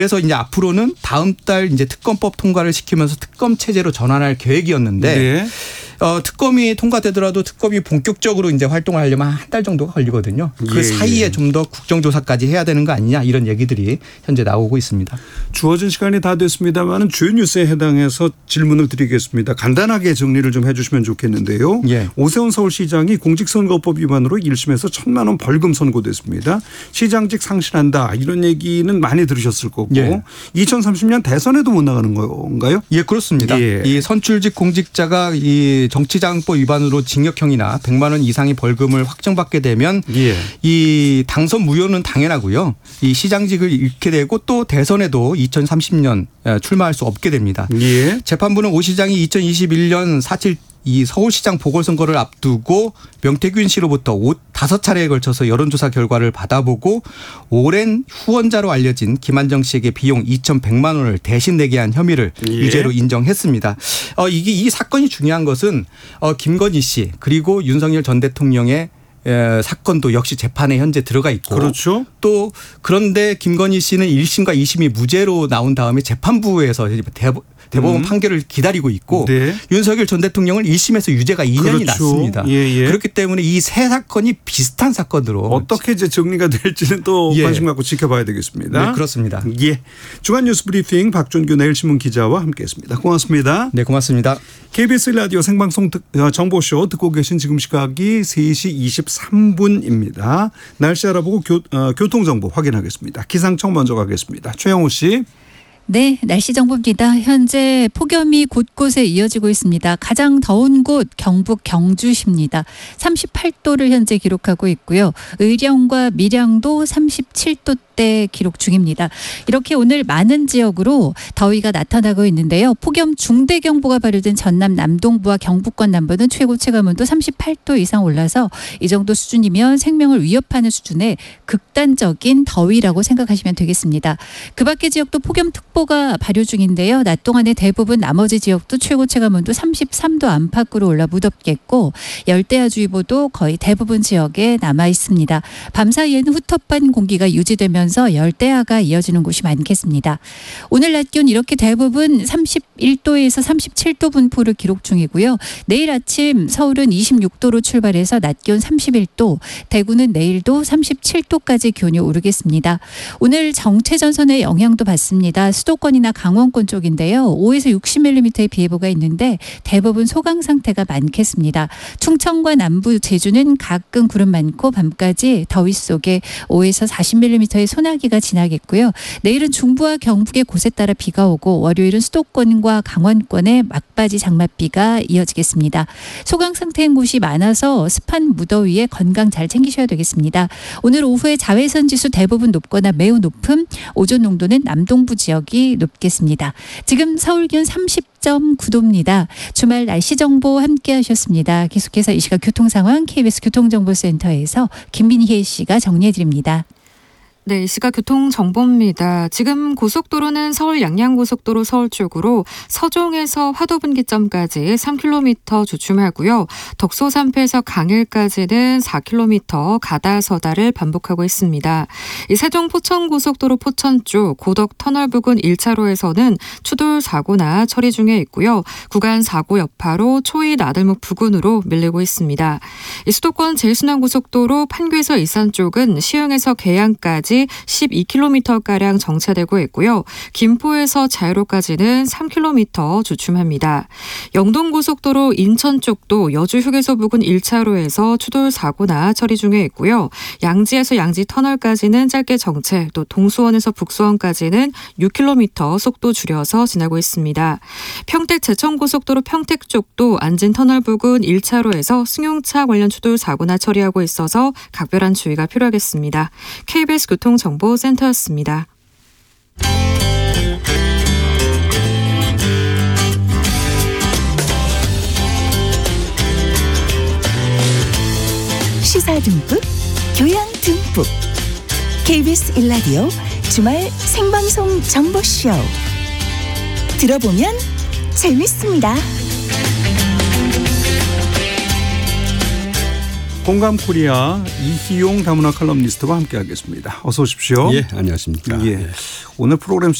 그래서 이제 앞으로는 다음 달 이제 특검법 통과를 시키면서 특검 체제로 전환할 계획이었는데 네. 특검이 통과되더라도 특검이 본격적으로 이제 활동을 하려면 한 달 정도가 걸리거든요. 그 사이에 좀 더 국정조사까지 해야 되는 거 아니냐 이런 얘기들이 현재 나오고 있습니다. 주어진 시간이 다 됐습니다만 주요 뉴스에 해당해서 질문을 드리겠습니다. 간단하게 정리를 좀 해 주시면 좋겠는데요. 예. 오세훈 서울시장이 공직선거법 위반으로 1심에서 1,000만 원 벌금 선고됐습니다. 시장직 상실한다 이런 얘기는 많이 들으셨을 거고 예. 2030년 대선에도 못 나가는 건가요? 예, 그렇습니다. 예. 이 선출직 공직자가 이 정치자금법 위반으로 징역형이나 100만 원 이상의 벌금을 확정받게 되면 예. 이 당선 무효는 당연하고요. 이 시장직을 잃게 되고 또 대선에도 2030년 출마할 수 없게 됩니다. 예. 재판부는 오 시장이 2021년 4.7 이 서울시장 보궐선거를 앞두고 명태균 씨로부터 5차례에 걸쳐서 여론조사 결과를 받아보고 오랜 후원자로 알려진 김한정 씨에게 비용 2,100만 원을 대신 내게 한 혐의를 예. 유죄로 인정했습니다. 이 사건이 중요한 것은 김건희 씨 그리고 윤석열 전 대통령의 사건도 역시 재판에 현재 들어가 있고 그렇죠. 또 그런데 김건희 씨는 1심과 2심이 무죄로 나온 다음에 재판부에서 대법원 판결을 기다리고 있고 네. 윤석열 전 대통령은 1심에서 유죄가 2년이 그렇죠. 났습니다. 예. 그렇기 때문에 이 세 사건이 비슷한 사건으로 어떻게 이제 정리가 될지는 또 예. 관심 갖고 지켜봐야 되겠습니다. 네, 그렇습니다. 예, 주간 뉴스 브리핑 박준규 내일신문 기자와 함께했습니다. 고맙습니다. 네, 고맙습니다. KBS 라디오 생방송 정보쇼 듣고 계신 지금 시각이 3시 23분입니다. 날씨 알아보고 교통정보 확인하겠습니다. 기상청 먼저 가겠습니다. 최영호 씨. 네, 날씨 정보입니다. 현재 폭염이 곳곳에 이어지고 있습니다. 가장 더운 곳 경북 경주시입니다. 38도를 현재 기록하고 있고요. 의령과 밀양도 37도대 기록 중입니다. 이렇게 오늘 많은 지역으로 더위가 나타나고 있는데요. 폭염 중대경보가 발효된 전남 남동부와 경북권 남부는 최고 체감온도 38도 이상 올라서 이 정도 수준이면 생명을 위협하는 수준의 극단적인 더위라고 생각하시면 되겠습니다. 그 밖의 지역도 폭염특보가 발효 중인데요. 낮 동안에 대부분 나머지 지역도 최고 체감온도 33도 안팎으로 올라 무덥겠고 열대야주의보도 거의 대부분 지역에 남아 있습니다. 밤 사이에는 후텁한 공기가 유지되면서 열대야가 이어지는 곳이 많겠습니다. 오늘 낮 기온 이렇게 대부분 31도에서 37도 분포를 기록 중이고요. 내일 아침 서울은 26도로 출발해서 낮 기온 31도, 대구는 내일도 37도까지 기온이 오르겠습니다. 오늘 정체전선의 영향도 받습니다. 수도권이나 강원권 쪽인데요. 5에서 60mm의 비 예보가 있는데 대부분 소강 상태가 많겠습니다. 충청과 남부 제주는 가끔 구름 많고 밤까지 더위 속에 5에서 40mm의 소나기가 지나겠고요. 내일은 중부와 경북의 곳에 따라 비가 오고 월요일은 수도권과 강원권에 막바지 장맛비가 이어지겠습니다. 소강 상태인 곳이 많아서 습한 무더위에 건강 잘 챙기셔야 되겠습니다. 오늘 오후에 자외선 지수 대부분 높거나 매우 높음, 오존 농도는 남동부 지역이 높겠습니다. 지금 서울 기온 30.9도입니다. 주말 날씨 정보 함께 하셨습니다. 계속해서 이 시각 교통 상황 KBS 교통정보센터에서 김민희 씨가 정리해 드립니다. 네, 이 시각 교통정보입니다. 지금 고속도로는 서울 양양고속도로 서울 쪽으로 서종에서 화도분기점까지 3km 주춤하고요. 덕소3패에서 강일까지는 4km 가다서다를 반복하고 있습니다. 이 세종 포천고속도로 포천 쪽 고덕 터널 부근 1차로에서는 추돌 사고나 처리 중에 있고요. 구간 사고 여파로 초이 나들목 부근으로 밀리고 있습니다. 이 수도권 제일순환고속도로 판교에서 일산 쪽은 시흥에서 계양까지 12km가량 정체되고 있고요. 김포에서 자유로까지는 3km 주춤합니다. 영동고속도로 인천 쪽도 여주 휴게소 부근 1차로에서 추돌 사고나 처리 중에 있고요. 양지에서 양지터널까지는 짧게 정체, 또 동수원에서 북수원까지는 6km 속도 줄여서 지나고 있습니다. 평택 제천고속도로 평택 쪽도 안진터널 부근 1차로에서 승용차 관련 추돌 사고나 처리하고 있어서 각별한 주의가 필요하겠습니다. KBS 교통정보센터였습니다. 시사 듬뿍, 교양 듬뿍. KBS 1라디오 주말 생방송 정보쇼. 들어보면 재밌습니다. 공감코리아 이희용 다문화 칼럼니스트와 함께하겠습니다. 어서 오십시오. 예, 안녕하십니까. 예. 오늘 프로그램